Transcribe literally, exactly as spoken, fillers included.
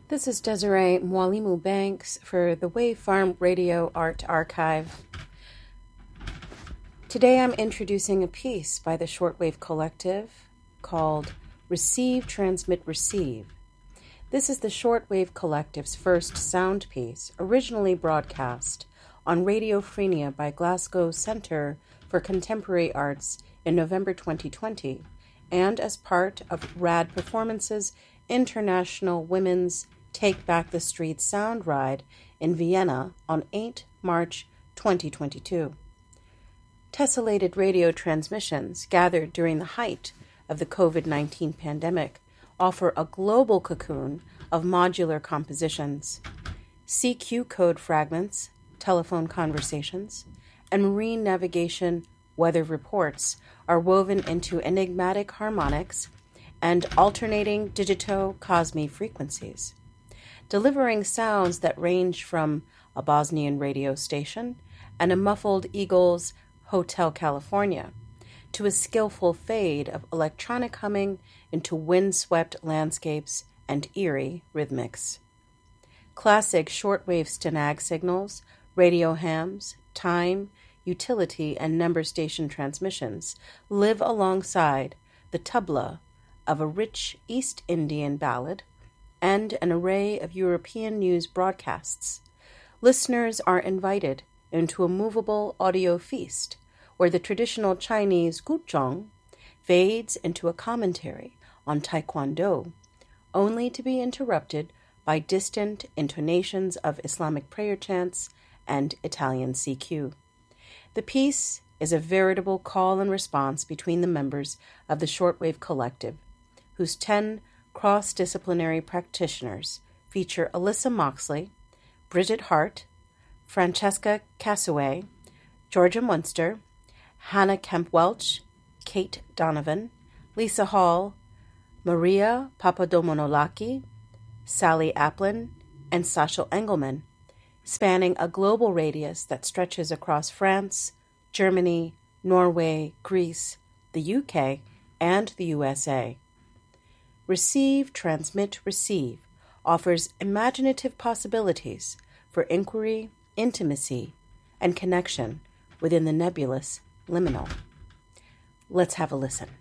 This is Desiree Mwalimu Banks for the Wave Farm Radio Art Archive. Today I'm introducing a piece by the Shortwave Collective called Receive, Transmit, Receive. This is the Shortwave Collective's first sound piece, originally broadcast on Radio Frenia by Glasgow Centre for Contemporary Arts in November twenty twenty, and as part of RAD Performance's International Women's Take Back the Streets sound ride in Vienna on the eighth of March twenty twenty-two. Tessellated radio transmissions gathered during the height of the covid nineteen pandemic offer a global cocoon of modular compositions. C Q code fragments, telephone conversations, and marine navigation weather reports are woven into enigmatic harmonics and alternating digito-cosmi frequencies, delivering sounds that range from a Bosnian radio station and a muffled Eagles Hotel California to a skillful fade of electronic humming into wind-swept landscapes and eerie rhythmics. Classic shortwave stenag signals, radio hams, time, utility, and number station transmissions live alongside the tabla of a rich East Indian ballad and an array of European news broadcasts. Listeners are invited into a movable audio feast where the traditional Chinese guzheng fades into a commentary on Taekwondo, only to be interrupted by distant intonations of Islamic prayer chants and Italian C Q. The piece is a veritable call and response between the members of the Shortwave Collective, whose ten cross-disciplinary practitioners feature Alyssa Moxley, Bridget Hart, Francesca Cassaway, Georgia Munster, Hannah Kemp-Welch, Kate Donovan, Lisa Hall, Maria Papadomonolaki, Sally Applin, and Sachel Engelman, spanning a global radius that stretches across France, Germany, Norway, Greece, the U K, and the U S A. Receive, Transmit, Receive offers imaginative possibilities for inquiry, intimacy, and connection within the nebulous liminal. Let's have a listen.